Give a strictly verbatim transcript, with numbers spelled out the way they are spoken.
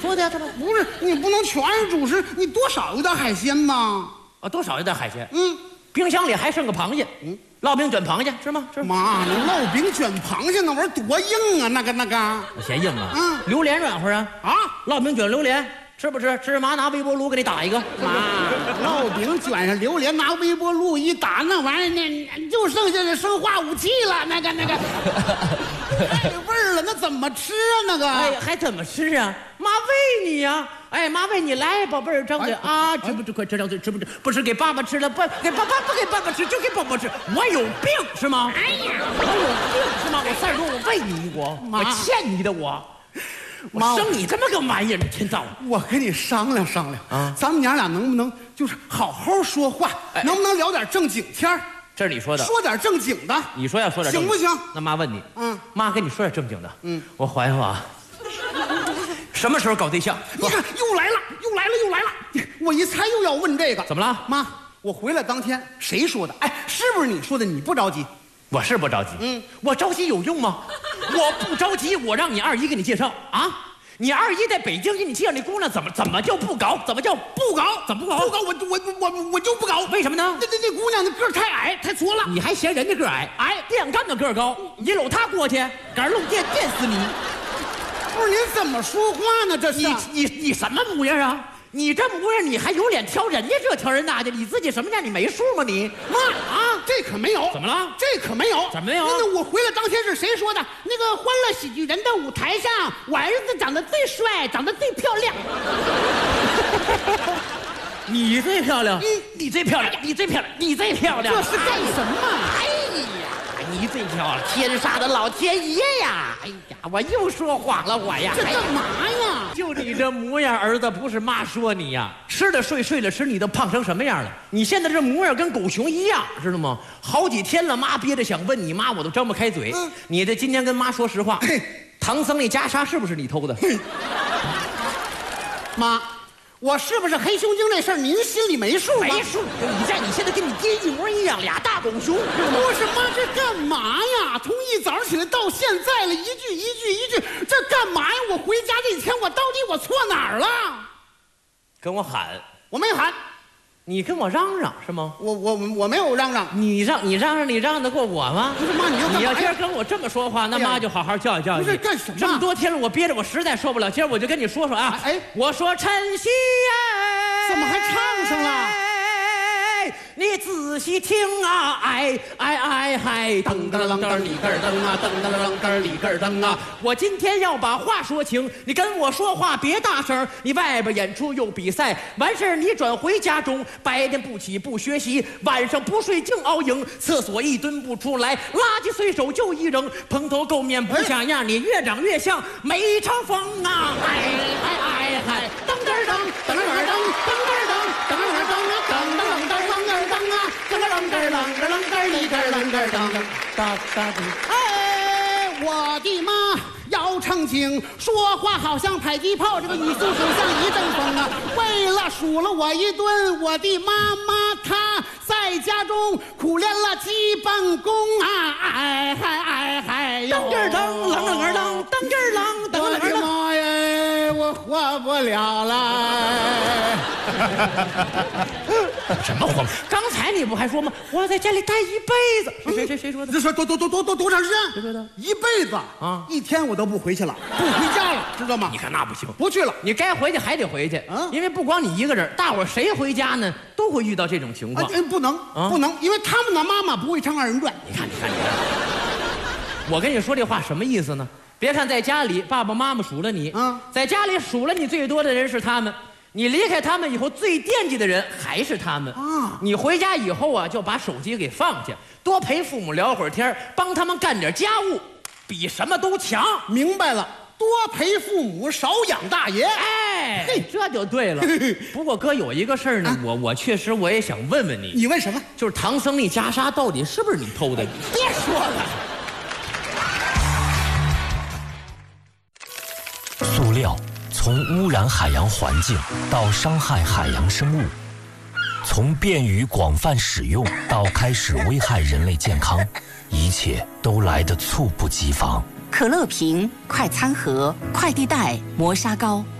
说的呀，这不不是你不能全是主食，你多少有点海鲜吧？ 啊，多少有点海鲜。 嗯， 冰箱里还剩个螃蟹，嗯，烙饼卷螃蟹是吗？是妈，那烙饼卷螃蟹那玩意儿多硬啊，那个那个， 嫌硬啊。 嗯， 榴莲软和啊。 啊， 烙饼卷榴莲。吃不吃？吃妈拿微波炉给你打一个。 妈，烙饼卷上榴莲，拿微波炉一打，那玩意儿那就剩下这生化武器了。那个那个，太味儿了，那怎么吃啊？那个， 哎，还怎么吃啊？妈喂你呀、啊！哎，妈喂你来，宝贝儿，张嘴、哎、啊！吃不吃？快吃，张嘴，吃不吃？不吃给爸爸吃了，不给爸爸不给爸爸吃，就给宝宝吃。我有病是吗？哎呀，我有病是吗？我三十多，我喂你一锅，我欠你的我。我生你这么个玩意儿，天造！ 我跟你商量商量啊， 咱们娘俩能不能就是好好说话，哎、能不能聊点正经天儿？ 这是你说的， 说点正经的。 你说要说点正经，行不行？ 那妈问你， 嗯， 妈跟你说点正经的。 嗯， 我怀疑啊，什么时候搞对象？ 你看又来了，又来了，又来了！我一猜又要问这个， 怎么了？ 妈，我回来当天谁说的？哎，是不是你说的？你不着急？ 我是不着急。 嗯， 我着急有用吗？我不着急，我让你二姨给你介绍啊。你二姨在北京给你介绍那姑娘，怎么怎么就不搞？怎么叫不搞？怎么不搞？ 不搞，我我我我就不搞。 为什么呢？ 那那那姑娘那个儿太矮，太矬了。 你还嫌人家个矮？矮，电杆子个儿高，你搂她过去，杆漏电电死你！ 不是您怎么说话呢？这是你你你什么模样啊？你这模样，你还有脸挑人家这挑人那的？你自己什么样？你没数吗你？ 妈啊，这可没有。 怎么了？ 这可没有。 怎么没有？ 那我回来当天是谁说的？那个《欢乐喜剧人》的舞台上，我儿子长得最帅，长得最漂亮。 你最漂亮。 嗯， 你最漂亮。你最漂亮。你最漂亮。 这是干什么？ 哎呀，你最漂亮，天杀的老天爷呀！哎呀，我又说谎了，我呀。 这干嘛呀？ 就你这模样，儿子不是妈说你呀，吃了睡，睡了吃，你都胖成什么样了？你现在这模样跟狗熊一样，知道吗？好几天了，妈憋着想问你妈，我都张不开嘴。嗯、你这今天跟妈说实话，唐僧那袈裟是不是你偷的？ 妈，我是不是黑熊精这事儿您心里没数吗？ 没数。你在你现在跟你爹一模一样，俩大狗熊。 不是妈，这干嘛呀？从一早上起来到现在了，一句一句一句，这干嘛呀？我回家这几天，我到底我错哪儿了？ 跟我喊， 我没喊， 你跟我嚷嚷是吗？ 我我我没有嚷嚷， 你让你嚷嚷，你嚷得过我吗？ 不是妈，你要你要今儿跟我这么说话，那妈就好好教育教育你。 不是干什么？ 这么多天了，我憋着，我实在受不了。今儿我就跟你说说啊， 哎， 我说晨曦哎， 怎么还唱上了？ 你仔细听啊，哎哎哎嗨，噔噔噔噔里根儿噔啊，噔噔噔噔里根儿噔啊！我今天要把话说清，你跟我说话别大声，你外边演出又比赛，完事儿你转回家中，白天不起不学习，晚上不睡净熬营，厕所一蹲不出来，垃圾随手就一扔，蓬头垢面不像样，你越长越像梅超风啊！哎哎哎嗨，噔噔噔噔噔噔噔噔噔噔噔噔噔噔。 哎，我的妈！要澄清，说话好像迫击炮，这个语速手像一阵风啊！为了数了我一顿，我的妈妈她在家中苦练了基本功啊！哎嗨哎嗨哟！ 噔噔噔，啷啷啷啷，噔噔啷，噔噔啷。 我的妈呀，我活不了了！ 什么活？刚才你不还说吗？我要在家里待一辈子。谁谁谁谁说的？ 这说多多多多多多长时间？ 谁说的？ 一辈子啊！一天我都不回去了，不回家了，知道吗？ 你看那不行， 不去了。 你该回去还得回去啊，因为不光你一个人，大伙谁回家呢，都会遇到这种情况。 哎，不能，不能，因为他们的妈妈不会唱二人转。 你看，你看，你看。我跟你说这话什么意思呢？别看在家里爸爸妈妈数了你，嗯，在家里数了你最多的人是他们。你离开他们以后，最惦记的人还是他们啊！你回家以后啊，就把手机给放下，多陪父母聊会儿天，帮他们干点家务，比什么都强。 明白了，多陪父母，少养大爷。 哎，嘿，这就对了。不过哥有一个事儿呢，啊、我我确实我也想问问你。 你问什么？ 就是唐僧那袈裟到底是不是你偷的？ 别说了。 塑料。从污染海洋环境到伤害海洋生物，从便于广泛使用到开始危害人类健康，一切都来得猝不及防。 可乐瓶、快餐盒、快递袋、磨砂膏，